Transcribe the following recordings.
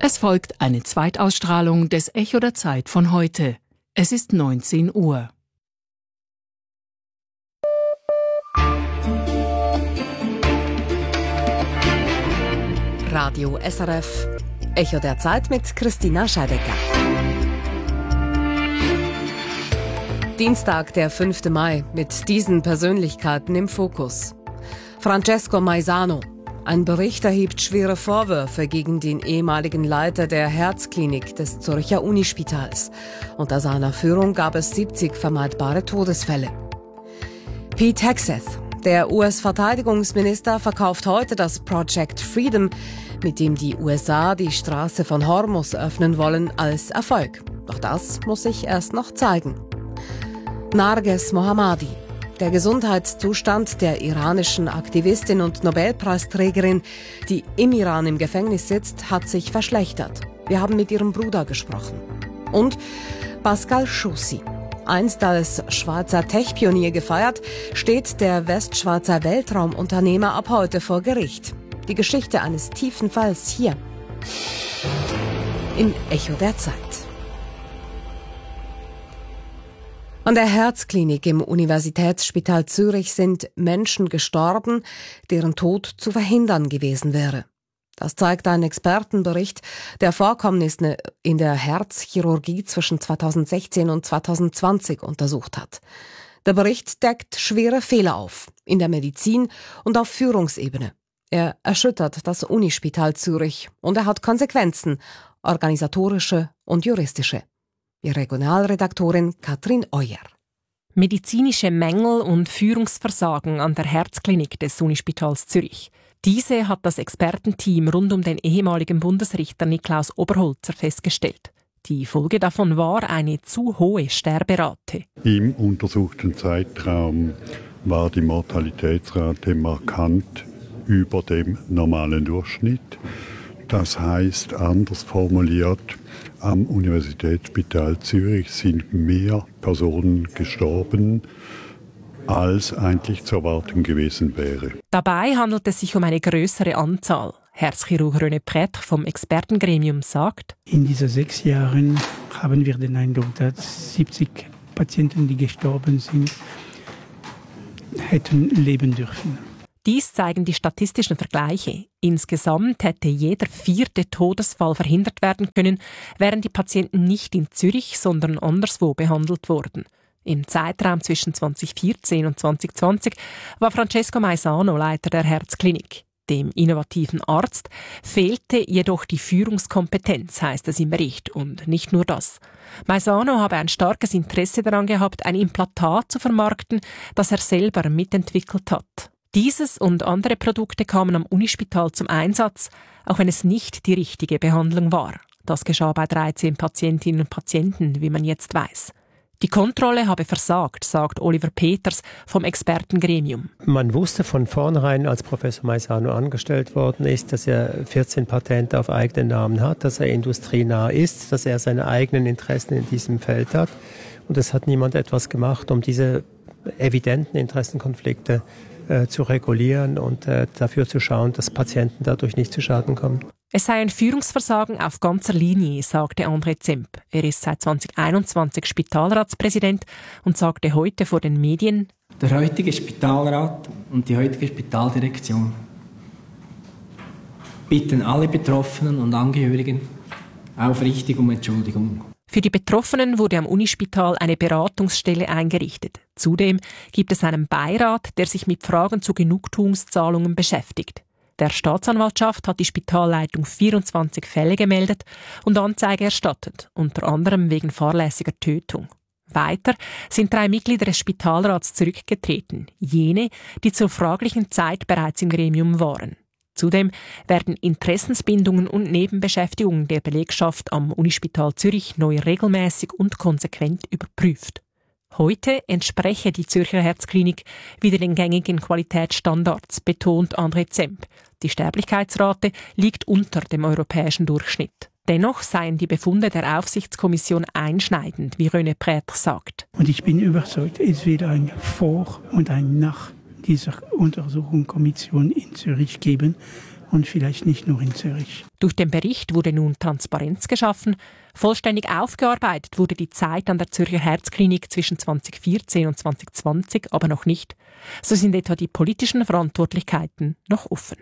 Es folgt eine Zweitausstrahlung des Echo der Zeit von heute. Es ist 19 Uhr. Radio SRF, Echo der Zeit mit Christina Scheidecker. Dienstag, der 5. Mai, mit diesen Persönlichkeiten im Fokus. Francesco Maisano. Ein Bericht erhebt schwere Vorwürfe gegen den ehemaligen Leiter der Herzklinik des Zürcher Unispitals. Unter seiner Führung gab es 70 vermeidbare Todesfälle. Pete Hegseth, der US-Verteidigungsminister, verkauft heute das Project Freedom, mit dem die USA die Straße von Hormuz öffnen wollen, als Erfolg. Doch das muss sich erst noch zeigen. Narges Mohammadi. Der Gesundheitszustand der iranischen Aktivistin und Nobelpreisträgerin, die im Iran im Gefängnis sitzt, hat sich verschlechtert. Wir haben mit ihrem Bruder gesprochen. Und Pascal Schussi. Einst als Schweizer Tech-Pionier gefeiert, steht der Westschweizer Weltraumunternehmer ab heute vor Gericht. Die Geschichte eines tiefen Falls hier im Echo der Zeit. An der Herzklinik im Universitätsspital Zürich sind Menschen gestorben, deren Tod zu verhindern gewesen wäre. Das zeigt ein Expertenbericht, der Vorkommnisse in der Herzchirurgie zwischen 2016 und 2020 untersucht hat. Der Bericht deckt schwere Fehler auf, in der Medizin und auf Führungsebene. Er erschüttert das Unispital Zürich und er hat Konsequenzen, organisatorische und juristische. Die Regionalredaktorin Katrin Euer. Medizinische Mängel und Führungsversagen an der Herzklinik des Unispitals Zürich. Diese hat das Expertenteam rund um den ehemaligen Bundesrichter Niklaus Oberholzer festgestellt. Die Folge davon war eine zu hohe Sterberate. Im untersuchten Zeitraum war die Mortalitätsrate markant über dem normalen Durchschnitt. Das heißt, anders formuliert, am Universitätsspital Zürich sind mehr Personen gestorben, als eigentlich zu erwarten gewesen wäre. Dabei handelt es sich um eine größere Anzahl. Herzchirurg René Prêtre vom Expertengremium sagt: In diesen 6 Jahren haben wir den Eindruck, dass 70 Patienten, die gestorben sind, hätten leben dürfen. Dies zeigen die statistischen Vergleiche. Insgesamt hätte jeder 4. Todesfall verhindert werden können, wären die Patienten nicht in Zürich, sondern anderswo behandelt worden. Im Zeitraum zwischen 2014 und 2020 war Francesco Maisano Leiter der Herzklinik. Dem innovativen Arzt fehlte jedoch die Führungskompetenz, heisst es im Bericht. Und nicht nur das. Maisano habe ein starkes Interesse daran gehabt, ein Implantat zu vermarkten, das er selber mitentwickelt hat. Dieses und andere Produkte kamen am Unispital zum Einsatz, auch wenn es nicht die richtige Behandlung war. Das geschah bei 13 Patientinnen und Patienten, wie man jetzt weiß. Die Kontrolle habe versagt, sagt Oliver Peters vom Expertengremium. Man wusste von vornherein, als Professor Maisano angestellt worden ist, dass er 14 Patente auf eigenen Namen hat, dass er industrienah ist, dass er seine eigenen Interessen in diesem Feld hat. Und es hat niemand etwas gemacht, um diese evidenten Interessenkonflikte zu regulieren und dafür zu schauen, dass Patienten dadurch nicht zu Schaden kommen. Es sei ein Führungsversagen auf ganzer Linie, sagte André Zemp. Er ist seit 2021 Spitalratspräsident und sagte heute vor den Medien: Der heutige Spitalrat und die heutige Spitaldirektion bitten alle Betroffenen und Angehörigen aufrichtig um Entschuldigung. Für die Betroffenen wurde am Unispital eine Beratungsstelle eingerichtet. Zudem gibt es einen Beirat, der sich mit Fragen zu Genugtuungszahlungen beschäftigt. Der Staatsanwaltschaft hat die Spitalleitung 24 Fälle gemeldet und Anzeige erstattet, unter anderem wegen fahrlässiger Tötung. Weiter sind 3 Mitglieder des Spitalrats zurückgetreten, jene, die zur fraglichen Zeit bereits im Gremium waren. Zudem werden Interessensbindungen und Nebenbeschäftigungen der Belegschaft am Unispital Zürich neu regelmäßig und konsequent überprüft. Heute entspreche die Zürcher Herzklinik wieder den gängigen Qualitätsstandards, betont André Zemp. Die Sterblichkeitsrate liegt unter dem europäischen Durchschnitt. Dennoch seien die Befunde der Aufsichtskommission einschneidend, wie René Prêtre sagt. Und ich bin überzeugt, es wird ein Vor und ein Nach dieser Untersuchungskommission in Zürich geben. und vielleicht nicht nur in Zürich. Durch den Bericht wurde nun Transparenz geschaffen. Vollständig aufgearbeitet wurde die Zeit an der Zürcher Herzklinik zwischen 2014 und 2020 aber noch nicht. So sind etwa die politischen Verantwortlichkeiten noch offen.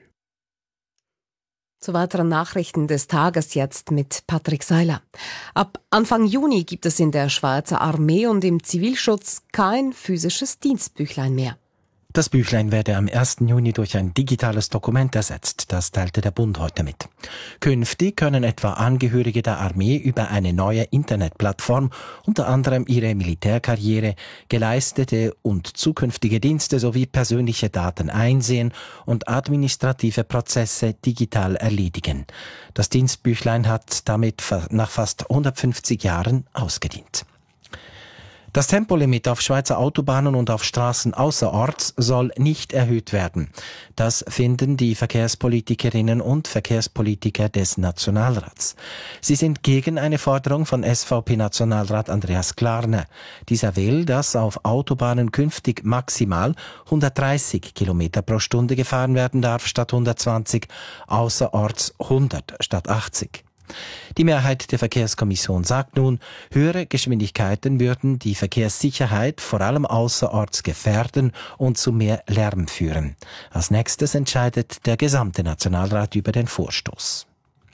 Zu weiteren Nachrichten des Tages jetzt mit Patrick Seiler. Ab Anfang Juni gibt es in der Schweizer Armee und im Zivilschutz kein physisches Dienstbüchlein mehr. Das Büchlein werde am 1. Juni durch ein digitales Dokument ersetzt, das teilte der Bund heute mit. Künftig können etwa Angehörige der Armee über eine neue Internetplattform unter anderem ihre Militärkarriere, geleistete und zukünftige Dienste sowie persönliche Daten einsehen und administrative Prozesse digital erledigen. Das Dienstbüchlein hat damit nach fast 150 Jahren ausgedient. Das Tempolimit auf Schweizer Autobahnen und auf Straßen außerorts soll nicht erhöht werden. Das finden die Verkehrspolitikerinnen und Verkehrspolitiker des Nationalrats. Sie sind gegen eine Forderung von SVP-Nationalrat Andreas Klarner. Dieser will, dass auf Autobahnen künftig maximal 130 Kilometer pro Stunde gefahren werden darf statt 120, außerorts 100 statt 80. Die Mehrheit der Verkehrskommission sagt nun, höhere Geschwindigkeiten würden die Verkehrssicherheit vor allem außerorts gefährden und zu mehr Lärm führen. Als nächstes entscheidet der gesamte Nationalrat über den Vorstoß.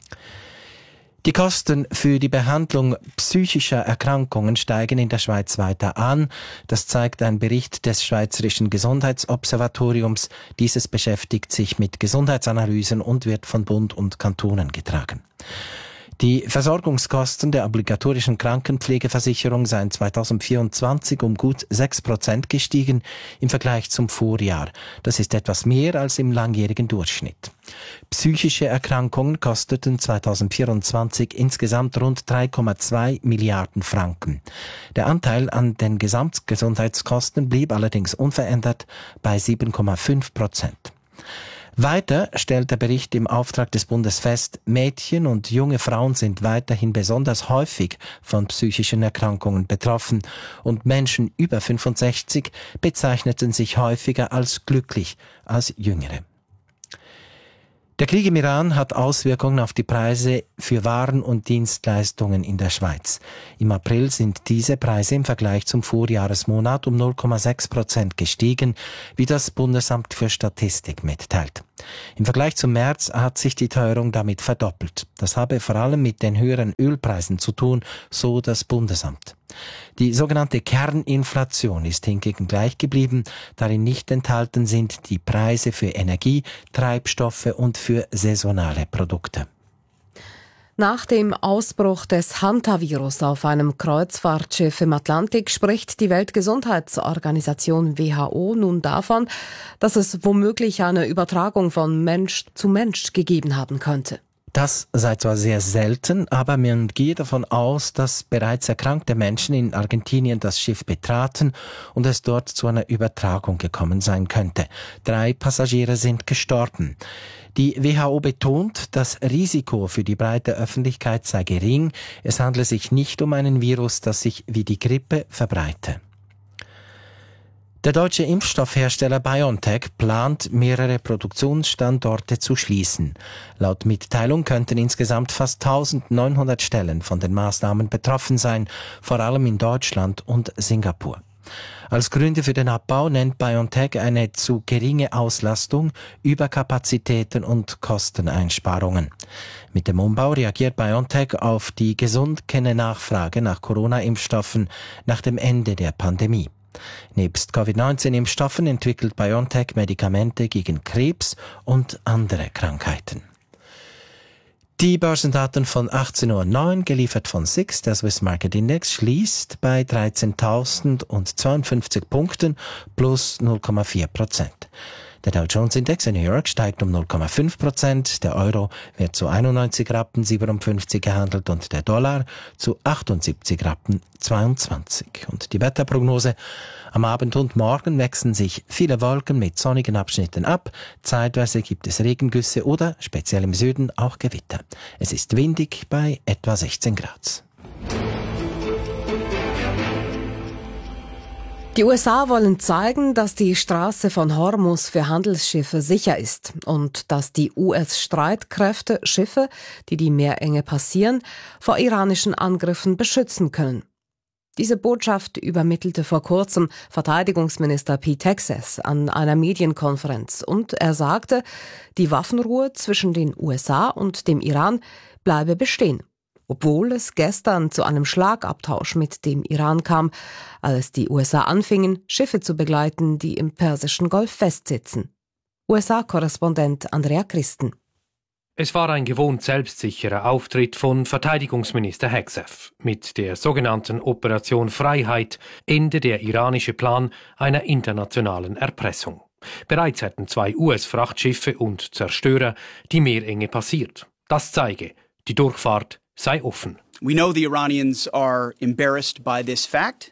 Die Kosten für die Behandlung psychischer Erkrankungen steigen in der Schweiz weiter an. Das zeigt ein Bericht des Schweizerischen Gesundheitsobservatoriums. Dieses beschäftigt sich mit Gesundheitsanalysen und wird von Bund und Kantonen getragen. Die Versorgungskosten der obligatorischen Krankenpflegeversicherung seien 2024 um gut 6% gestiegen im Vergleich zum Vorjahr. Das ist etwas mehr als im langjährigen Durchschnitt. Psychische Erkrankungen kosteten 2024 insgesamt rund 3,2 Milliarden Franken. Der Anteil an den Gesamtgesundheitskosten blieb allerdings unverändert bei 7,5%. Weiter stellt der Bericht im Auftrag des Bundes fest, Mädchen und junge Frauen sind weiterhin besonders häufig von psychischen Erkrankungen betroffen und Menschen über 65 bezeichneten sich häufiger als glücklich als Jüngere. Der Krieg im Iran hat Auswirkungen auf die Preise für Waren und Dienstleistungen in der Schweiz. Im April sind diese Preise im Vergleich zum Vorjahresmonat um 0,6% gestiegen, wie das Bundesamt für Statistik mitteilt. Im Vergleich zum März hat sich die Teuerung damit verdoppelt. Das habe vor allem mit den höheren Ölpreisen zu tun, so das Bundesamt. Die sogenannte Kerninflation ist hingegen gleich geblieben, darin nicht enthalten sind die Preise für Energie, Treibstoffe und für saisonale Produkte. Nach dem Ausbruch des Hantavirus auf einem Kreuzfahrtschiff im Atlantik spricht die Weltgesundheitsorganisation WHO nun davon, dass es womöglich eine Übertragung von Mensch zu Mensch gegeben haben könnte. Das sei zwar sehr selten, aber man gehe davon aus, dass bereits erkrankte Menschen in Argentinien das Schiff betraten und es dort zu einer Übertragung gekommen sein könnte. 3 Passagiere sind gestorben. Die WHO betont, das Risiko für die breite Öffentlichkeit sei gering. Es handle sich nicht um einen Virus, das sich wie die Grippe verbreite. Der deutsche Impfstoffhersteller BioNTech plant, mehrere Produktionsstandorte zu schließen. Laut Mitteilung könnten insgesamt fast 1900 Stellen von den Maßnahmen betroffen sein, vor allem in Deutschland und Singapur. Als Gründe für den Abbau nennt BioNTech eine zu geringe Auslastung, Überkapazitäten und Kosteneinsparungen. Mit dem Umbau reagiert BioNTech auf die gesunde Nachfrage nach Corona-Impfstoffen nach dem Ende der Pandemie. Nebst Covid-19-Impfstoffen entwickelt BioNTech Medikamente gegen Krebs und andere Krankheiten. Die Börsendaten von 18:09 Uhr, geliefert von SIX, der Swiss Market Index, schließt bei 13.052 Punkten plus 0,4%. Der Dow Jones Index in New York steigt um 0,5%, der Euro wird zu 91,57 Rappen gehandelt und der Dollar zu 78,22 Rappen. Und die Wetterprognose: Am Abend und morgen wechseln sich viele Wolken mit sonnigen Abschnitten ab, zeitweise gibt es Regengüsse oder, speziell im Süden, auch Gewitter. Es ist windig bei etwa 16 Grad. Die USA wollen zeigen, dass die Straße von Hormuz für Handelsschiffe sicher ist und dass die US-Streitkräfte Schiffe, die die Meerenge passieren, vor iranischen Angriffen beschützen können. Diese Botschaft übermittelte vor kurzem Verteidigungsminister Pete Hegseth an einer Medienkonferenz und er sagte, die Waffenruhe zwischen den USA und dem Iran bleibe bestehen. Obwohl es gestern zu einem Schlagabtausch mit dem Iran kam, als die USA anfingen, Schiffe zu begleiten, die im Persischen Golf festsitzen. USA-Korrespondent Andrea Christen. Es war ein gewohnt selbstsicherer Auftritt von Verteidigungsminister Hegseth. Mit der sogenannten Operation Freiheit ende der iranische Plan einer internationalen Erpressung. Bereits hätten 2 US-Frachtschiffe und Zerstörer die Meerenge passiert. Das zeige, die Durchfahrt sei offen. We know the Iranians are embarrassed by this fact.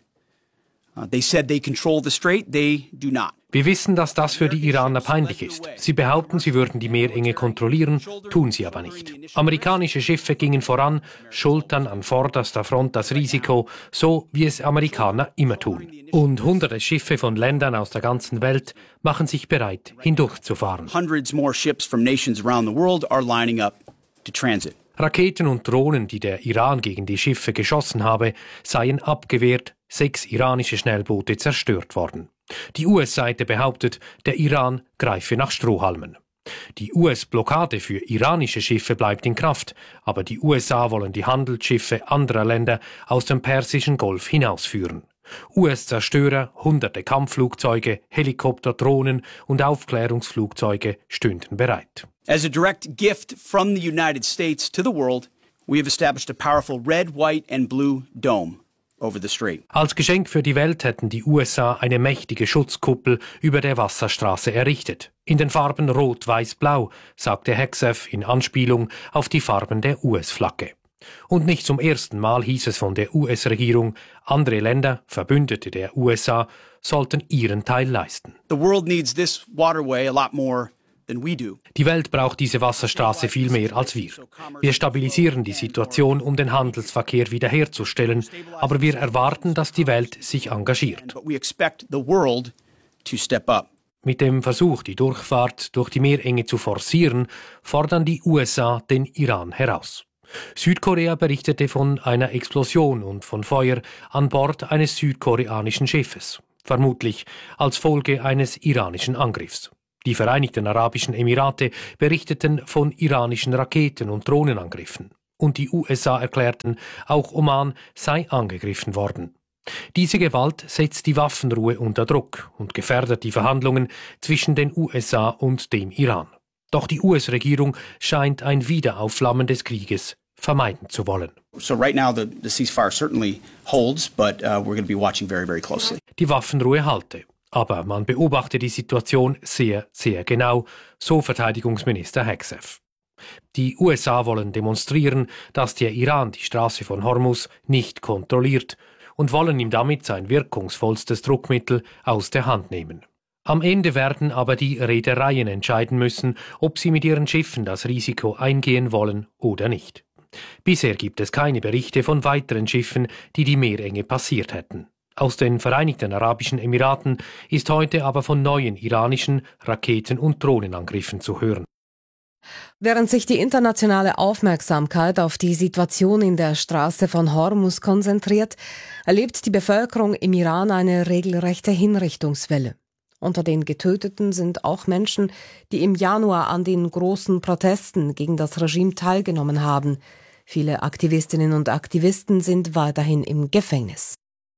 They said they control the strait, they do not. Wir wissen, dass das für die Iraner peinlich ist. Sie behaupten, sie würden die Meerenge kontrollieren, tun sie aber nicht. Amerikanische Schiffe gingen voran, schultern an vorderster Front das Risiko, so wie es Amerikaner immer tun. Und hunderte Schiffe von Ländern aus der ganzen Welt machen sich bereit, hindurchzufahren. Hundreds more ships from nations around the world are lining up to transit. Raketen und Drohnen, die der Iran gegen die Schiffe geschossen habe, seien abgewehrt, 6 iranische Schnellboote zerstört worden. Die US-Seite behauptet, der Iran greife nach Strohhalmen. Die US-Blockade für iranische Schiffe bleibt in Kraft, aber die USA wollen die Handelsschiffe anderer Länder aus dem Persischen Golf hinausführen. US-Zerstörer, hunderte Kampfflugzeuge, Helikopter, Drohnen und Aufklärungsflugzeuge stünden bereit. As a direct gift from the United States to the world, we have established a powerful red, white and blue dome over the strait. Als Geschenk für die Welt hätten die USA eine mächtige Schutzkuppel über der Wasserstraße errichtet. In den Farben Rot, Weiß, Blau, sagte Hegseth in Anspielung auf die Farben der US-Flagge. Und nicht zum ersten Mal hieß es von der US-Regierung, andere Länder, Verbündete der USA, sollten ihren Teil leisten. The world needs this waterway a lot more than we do. Die Welt braucht diese Wasserstraße viel mehr als wir. Wir stabilisieren die Situation, um den Handelsverkehr wiederherzustellen, aber wir erwarten, dass die Welt sich engagiert. But we expect the world to step up. Mit dem Versuch, die Durchfahrt durch die Meerenge zu forcieren, fordern die USA den Iran heraus. Südkorea berichtete von einer Explosion und von Feuer an Bord eines südkoreanischen Schiffes, vermutlich als Folge eines iranischen Angriffs. Die Vereinigten Arabischen Emirate berichteten von iranischen Raketen- und Drohnenangriffen. Und die USA erklärten, auch Oman sei angegriffen worden. Diese Gewalt setzt die Waffenruhe unter Druck und gefährdet die Verhandlungen zwischen den USA und dem Iran. Doch die US-Regierung scheint ein Wiederaufflammen des Krieges vermeiden zu wollen. So right now the ceasefire certainly holds, but we're going to be watching very, very closely. Die Waffenruhe halte, aber man beobachte die Situation sehr, sehr genau, so Verteidigungsminister Hegseth. Die USA wollen demonstrieren, dass der Iran die Straße von Hormuz nicht kontrolliert und wollen ihm damit sein wirkungsvollstes Druckmittel aus der Hand nehmen. Am Ende werden aber die Reedereien entscheiden müssen, ob sie mit ihren Schiffen das Risiko eingehen wollen oder nicht. Bisher gibt es keine Berichte von weiteren Schiffen, die die Meerenge passiert hätten. Aus den Vereinigten Arabischen Emiraten ist heute aber von neuen iranischen Raketen- und Drohnenangriffen zu hören. Während sich die internationale Aufmerksamkeit auf die Situation in der Straße von Hormuz konzentriert, erlebt die Bevölkerung im Iran eine regelrechte Hinrichtungswelle. Unter den Getöteten sind auch Menschen, die im Januar an den großen Protesten gegen das Regime teilgenommen haben. Viele Aktivistinnen und Aktivisten sind weiterhin im Gefängnis.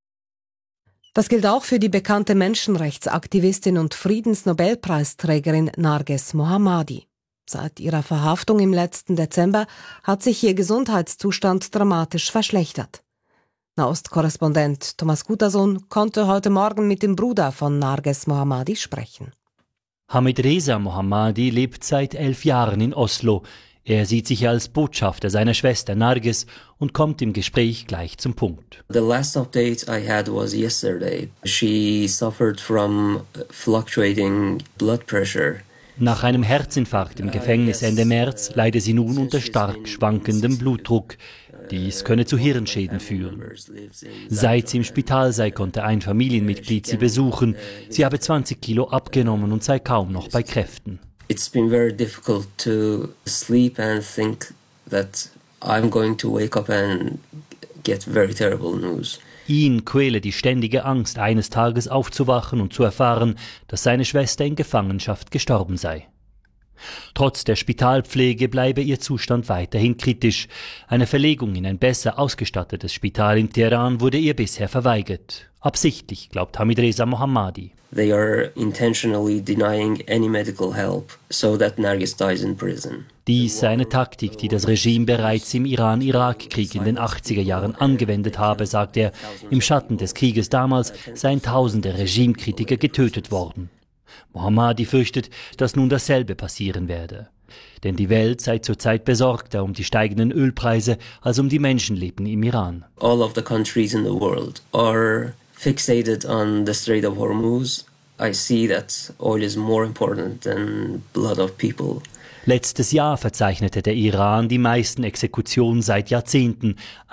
Das gilt auch für die bekannte Menschenrechtsaktivistin und Friedensnobelpreisträgerin Narges Mohammadi. Seit ihrer Verhaftung im letzten Dezember hat sich ihr Gesundheitszustand dramatisch verschlechtert. Nahost-Korrespondent Thomas Gutasohn konnte heute Morgen mit dem Bruder von Narges Mohammadi sprechen. Hamid Reza Mohammadi lebt seit 11 Jahren in Oslo. Er sieht sich als Botschafter seiner Schwester Narges und kommt im Gespräch gleich zum Punkt. The last update I had was yesterday. She suffered from fluctuating blood pressure. Nach einem Herzinfarkt im Gefängnis Ende März leide sie nun unter stark schwankendem Blutdruck. Dies könne zu Hirnschäden führen. Seit sie im Spital sei, konnte ein Familienmitglied sie besuchen. Sie habe 20 Kilo abgenommen und sei kaum noch bei Kräften. It's been very difficult to sleep and think that I'm going to wake up and get very terrible news. Ihn quäle die ständige Angst, eines Tages aufzuwachen und zu erfahren, dass seine Schwester in Gefangenschaft gestorben sei. Trotz der Spitalpflege bleibe ihr Zustand weiterhin kritisch. Eine Verlegung in ein besser ausgestattetes Spital in Teheran wurde ihr bisher verweigert. Absichtlich, glaubt Hamidreza Mohammadi. They are intentionally denying any medical help so that Nargis dies in prison. Dies sei eine Taktik, die das Regime bereits im Iran-Irak-Krieg in den 80er Jahren angewendet habe, sagt er. Im Schatten des Krieges damals seien tausende Regimekritiker getötet worden. Mohammadi fürchtet, dass nun dasselbe passieren werde. Denn die Welt sei zurzeit besorgter um die steigenden Ölpreise als um die Menschenleben im Iran. All of the countries in the world are fixated on the Strait of Hormuz. I see that oil is more important than blood of people. Letztes Jahr verzeichnete der Iran die meisten Exekutionen seit Jahrzehnten,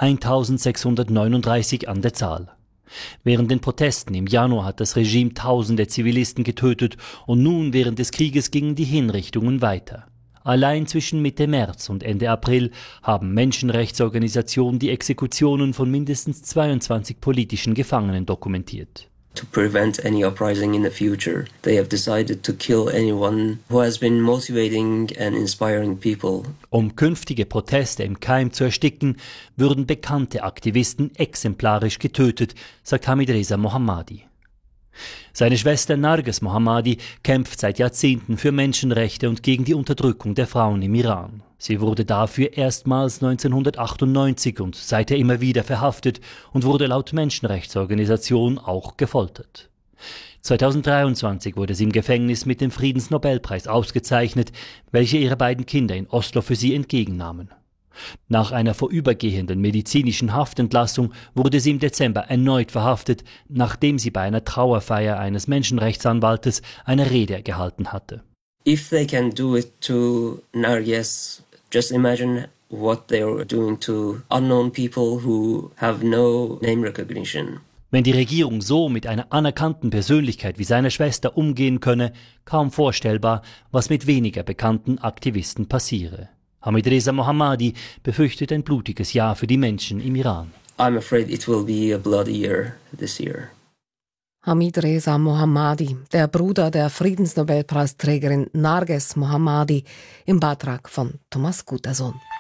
1639 an der Zahl. Während den Protesten im Januar hat das Regime tausende Zivilisten getötet und nun während des Krieges gingen die Hinrichtungen weiter. Allein zwischen Mitte März und Ende April haben Menschenrechtsorganisationen die Exekutionen von mindestens 22 politischen Gefangenen dokumentiert. To prevent any uprising in the future, they have decided to kill anyone who has been motivating and inspiring people. Um künftige Proteste im Keim zu ersticken, würden bekannte Aktivisten exemplarisch getötet, sagt Hamidreza Mohammadi. Seine Schwester Narges Mohammadi kämpft seit Jahrzehnten für Menschenrechte und gegen die Unterdrückung der Frauen im Iran. Sie wurde dafür erstmals 1998 und seither immer wieder verhaftet und wurde laut Menschenrechtsorganisation auch gefoltert. 2023 wurde sie im Gefängnis mit dem Friedensnobelpreis ausgezeichnet, welche ihre beiden Kinder in Oslo für sie entgegennahmen. Nach einer vorübergehenden medizinischen Haftentlassung wurde sie im Dezember erneut verhaftet, nachdem sie bei einer Trauerfeier eines Menschenrechtsanwaltes eine Rede gehalten hatte. If they can do it to Narges, just imagine what they are doing to unknown people who have no name recognition. Wenn die Regierung so mit einer anerkannten Persönlichkeit wie seiner Schwester umgehen könne, kaum vorstellbar, was mit weniger bekannten Aktivisten passiere. Hamidreza Mohammadi befürchtet ein blutiges Jahr für die Menschen im Iran. I'm afraid it will be a bloody year this year. Hamidreza Mohammadi, der Bruder der Friedensnobelpreisträgerin Narges Mohammadi, im Beitrag von Thomas Gutersohn.